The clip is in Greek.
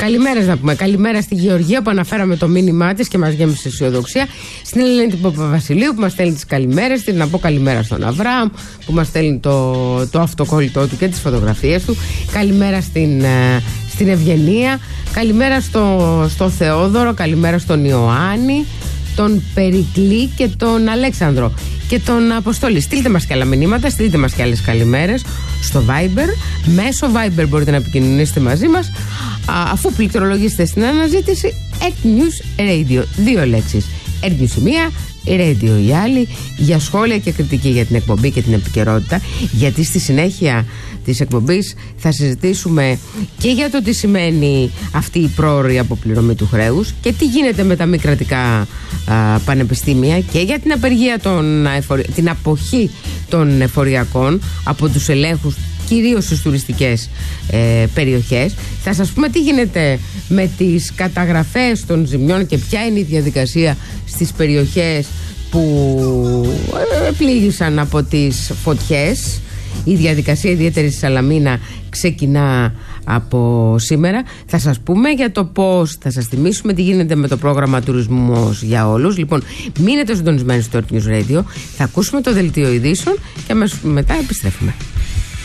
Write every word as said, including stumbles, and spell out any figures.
Καλημέρα να πούμε. Καλημέρα στη Γεωργία που αναφέραμε το μήνυμά της και μας γέμισε αισιοδοξία. Στην Ελένη Παπαβασιλείου που μας στέλνει τις καλημέρες. Την να πω καλημέρα στον Αβραάμ που μας στέλνει το, το αυτοκόλλητό του και τις φωτογραφίες του. Καλημέρα στην, στην Ευγενία. Καλημέρα στο, στο Θεόδωρο. Καλημέρα στον Ιωάννη, τον Περικλή και τον Αλέξανδρο και τον Αποστόλη. Στείλτε μας και άλλα μηνύματα, στείλτε μας και άλλες καλημέρες στο Viber. Μέσω Viber μπορείτε να επικοινωνήσετε μαζί μας, α, αφού πληκτρολογήσετε στην αναζήτηση Earth-News Radio. Δύο λέξεις. Earth-News η μία, Radio η άλλη, για σχόλια και κριτική για την εκπομπή και την επικαιρότητα, γιατί στη συνέχεια της εκπομπής θα συζητήσουμε και για το τι σημαίνει αυτή η πρόωρη αποπληρωμή του χρέους και τι γίνεται με τα μη κρατικά α, πανεπιστήμια, και για την απεργία των, την αποχή των εφοριακών από τους ελέγχους κυρίως στις τουριστικές ε, περιοχές. Θα σας πούμε τι γίνεται με τις καταγραφές των ζημιών και ποια είναι η διαδικασία στις περιοχές που ε, πλήγησαν από τις φωτιές. Η διαδικασία ιδιαίτερη στη Σαλαμίνα ξεκινά από σήμερα. Θα σας πούμε για το πώς, θα σας θυμίσουμε τι γίνεται με το πρόγραμμα Τουρισμός για Όλους. Λοιπόν, μείνετε συντονισμένοι στο Earth News Radio. Θα ακούσουμε το δελτίο ειδήσεων και αμέσως μετά επιστρέφουμε.